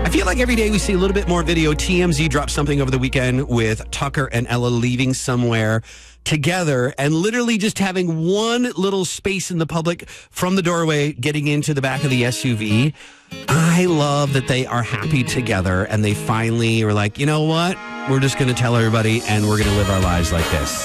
I feel like every day we see a little bit more video. TMZ dropped something over the weekend with Tucker and Ella leaving somewhere together and literally just having one little space in the public from the doorway getting into the back of the SUV. I love that they are happy together and they finally were like, you know what? We're just going to tell everybody and we're going to live our lives like this.